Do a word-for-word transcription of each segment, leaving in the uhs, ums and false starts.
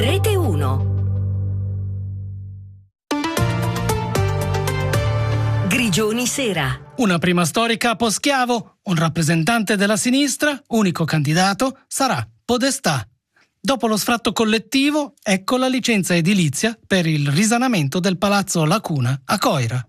Rete uno. Grigioni Sera. Una prima storica a Poschiavo, un rappresentante della sinistra, unico candidato, sarà Podestà. Dopo lo sfratto collettivo, ecco la licenza edilizia per il risanamento del Palazzo Lacuna a Coira.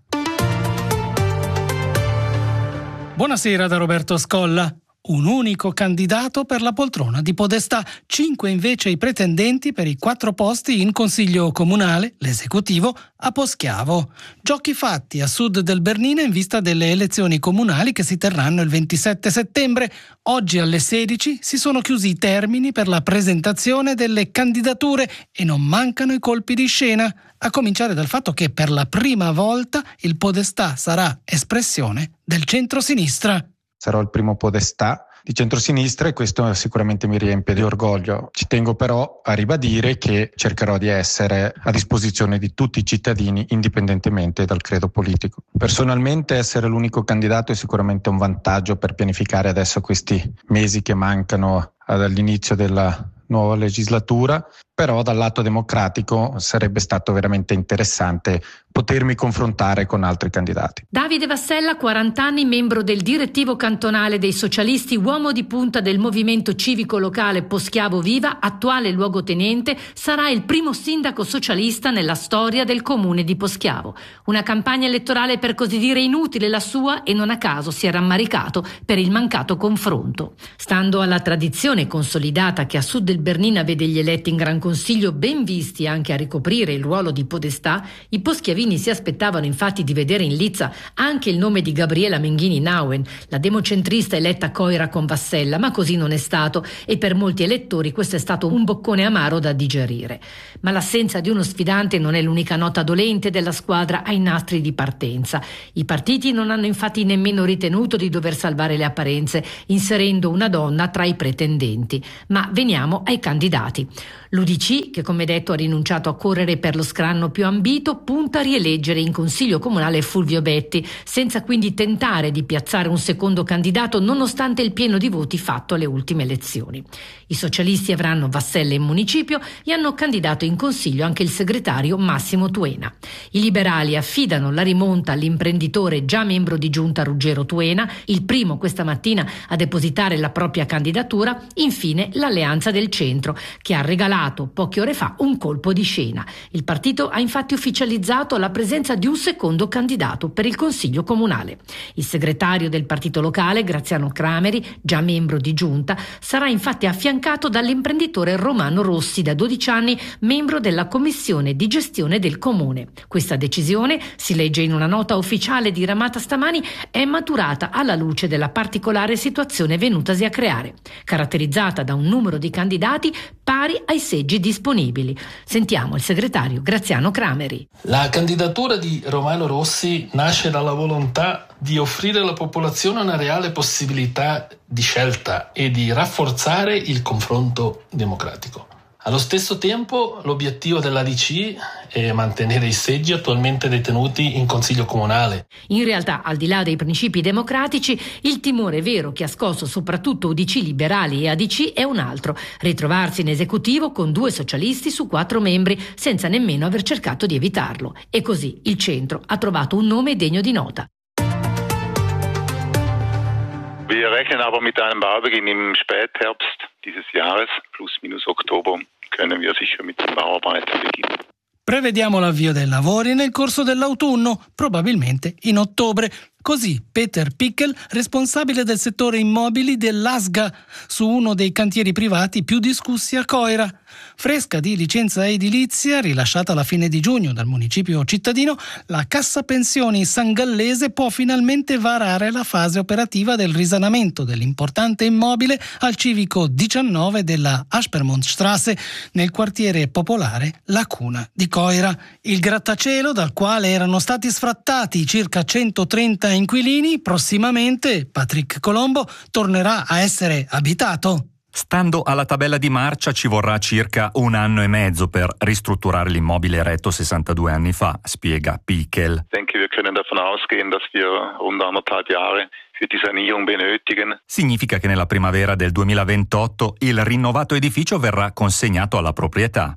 Buonasera da Roberto Scolla. Un unico candidato per la poltrona di Podestà, cinque invece i pretendenti per i quattro posti in Consiglio Comunale, l'esecutivo, a Poschiavo. Giochi fatti a sud del Bernina in vista delle elezioni comunali che si terranno il ventisette settembre. Oggi alle sedici si sono chiusi i termini per la presentazione delle candidature e non mancano i colpi di scena, a cominciare dal fatto che per la prima volta il Podestà sarà espressione del centro-sinistra. Sarò il primo podestà di centrosinistra e questo sicuramente mi riempie di orgoglio. Ci tengo però a ribadire che cercherò di essere a disposizione di tutti i cittadini indipendentemente dal credo politico. Personalmente essere l'unico candidato è sicuramente un vantaggio per pianificare adesso questi mesi che mancano dall'inizio della nuova legislatura, però dal lato democratico sarebbe stato veramente interessante potermi confrontare con altri candidati. Davide Vassella, quaranta anni, membro del direttivo cantonale dei socialisti, uomo di punta del movimento civico locale Poschiavo Viva, attuale luogotenente, sarà il primo sindaco socialista nella storia del comune di Poschiavo. Una campagna elettorale per così dire inutile la sua e non a caso si è rammaricato per il mancato confronto. Stando alla tradizione consolidata che a sud del Bernina vede gli eletti in Gran Consiglio ben visti anche a ricoprire il ruolo di podestà, i poschiavini si aspettavano infatti di vedere in lizza anche il nome di Gabriela Menghini Nauen, la democentrista eletta Coira con Vassella, ma così non è stato e per molti elettori questo è stato un boccone amaro da digerire. Ma l'assenza di uno sfidante non è l'unica nota dolente della squadra ai nastri di partenza. I partiti non hanno infatti nemmeno ritenuto di dover salvare le apparenze, inserendo una donna tra i pretendenti. Ma veniamo ai candidati. L'U D C, che come detto ha rinunciato a correre per lo scranno più ambito, punta a rieleggere in Consiglio Comunale Fulvio Betti, senza quindi tentare di piazzare un secondo candidato nonostante il pieno di voti fatto alle ultime elezioni. I socialisti avranno Vassella in municipio e hanno candidato in Consiglio anche il segretario Massimo Tuena. I liberali affidano la rimonta all'imprenditore già membro di giunta Ruggero Tuena, il primo questa mattina a depositare la propria candidatura. Infine l'Alleanza del Centro, che ha regalato poche ore fa un colpo di scena. Il partito ha infatti ufficializzato la presenza di un secondo candidato per il Consiglio Comunale. Il segretario del partito locale, Graziano Crameri, già membro di giunta, sarà infatti affiancato dall'imprenditore Romano Rossi, da dodici anni membro della commissione di gestione del comune. Questa decisione, si legge in una nota ufficiale diramata stamani, è maturata alla luce della particolare situazione venutasi a creare, caratterizzata da un numero di candidati pari ai seggi disponibili. Sentiamo il segretario Graziano Crameri. La candidatura di Romano Rossi nasce dalla volontà di offrire alla popolazione una reale possibilità di scelta e di rafforzare il confronto democratico. Allo stesso tempo, l'obiettivo dell'A D C è mantenere i seggi attualmente detenuti in Consiglio Comunale. In realtà, al di là dei principi democratici, il timore vero che ha scosso soprattutto U D C liberali e A D C è un altro: ritrovarsi in esecutivo con due socialisti su quattro membri, senza nemmeno aver cercato di evitarlo. E così il centro ha trovato un nome degno di nota. Wir rechnen aber mit einem Baubeginn im Spätherbst dieses Jahres, plus minus Oktober, können wir sicher mit den Bauarbeiten beginnen. Prevediamo l'avvio dei lavori nel corso dell'autunno, probabilmente in ottobre. Così Peter Pickel, responsabile del settore immobili dell'A S G A, su uno dei cantieri privati più discussi a Coira. Fresca di licenza edilizia, rilasciata alla fine di giugno dal municipio cittadino, la Cassa Pensioni San Gallese può finalmente varare la fase operativa del risanamento dell'importante immobile al civico diciannove della Aspermondstraße, nel quartiere popolare Lacuna di Coira. Il grattacielo, dal quale erano stati sfrattati circa centotrenta inquilini, prossimamente, Patrick Colombo, tornerà a essere abitato. Stando alla tabella di marcia ci vorrà circa un anno e mezzo per ristrutturare l'immobile eretto sessantadue anni fa, spiega Pickel. Ich denke, wir können davon ausgehen, dass wir rund anderthalb Jahre für die Sanierung benötigen. Significa che nella primavera del duemilaventotto il rinnovato edificio verrà consegnato alla proprietà. Das würde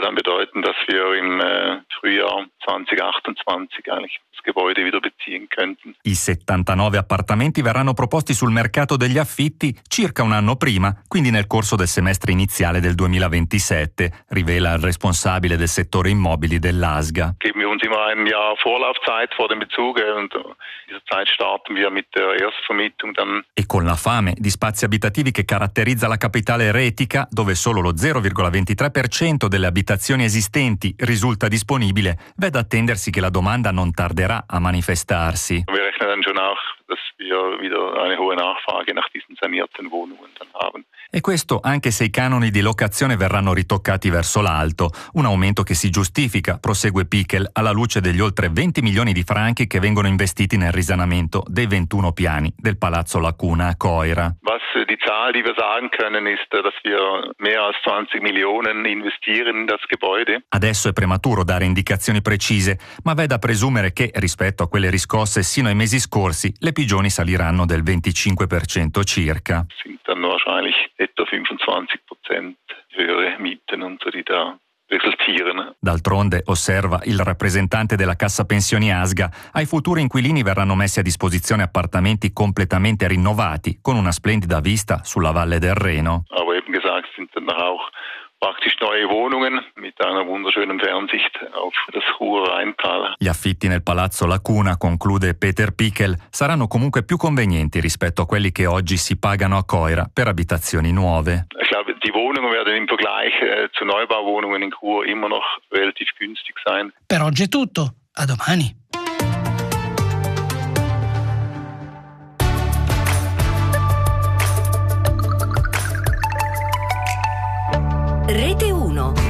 dann bedeuten, dass wir im äh, Frühjahr zweitausendachtundzwanzig eigentlich das Gebäude wieder beziehen könnten. I settantanove appartamenti verranno proposti sul mercato degli affitti circa un anno prima, quindi nel corso del semestre iniziale del duemilaventisette, rivela il responsabile del settore immobili dell'A S G A. Geben wir uns immer ein Jahr Vorlaufzeit vor dem Bezug und in dieser Zeit starten wir mit der Erstvermietung dann. E con la fame di spazi abitativi che caratterizza la capitale eretica, dove solo lo zero virgola ventitré per cento delle abitazioni esistenti risulta disponibile, vede attendersi che la domanda non tarderà a manifestarsi. Wir rechnen dann schon auch, dass wir wieder eine hohe Nachfrage nach diesen sanierten Wohnungen dann haben. E questo anche se i canoni di locazione verranno ritoccati verso l'alto, un aumento che si giustifica, prosegue Pickel, alla luce degli oltre venti milioni di franchi che vengono investiti nel risanamento dei ventuno piani del Palazzo Lacuna a Coira. Was die Zahl, die wir sagen können, ist, dass wir mehr als zwanzig Millionen investieren in das Gebäude. Adesso è prematuro dare indicazioni precise, ma v'è da presumere che, rispetto a quelle riscosse sino ai mesi scorsi, le pigioni saliranno del venticinque per cento circa. Sind dann wahrscheinlich etwa fünfundzwanzig Prozent höhere Mieten und so, die da risultieren. D'altronde, osserva il rappresentante della Cassa Pensioni A S G A, ai futuri inquilini verranno messi a disposizione appartamenti completamente rinnovati, con una splendida vista sulla Valle del Reno. Aber eben gesagt sind dann auch praktisch neue Wohnungen mit einer wunderschönen Fernsicht auf das hohe Rheintal. Gli affitti nel Palazzo Lacuna, conclude Peter Pickel, saranno comunque più convenienti rispetto a quelli che oggi si pagano a Coira per abitazioni nuove. Ich glaube, die Wohnungen werden im Vergleich äh, zu Neubauwohnungen in Chur immer noch relativ günstig sein. Per oggi è tutto. A domani. Rete uno.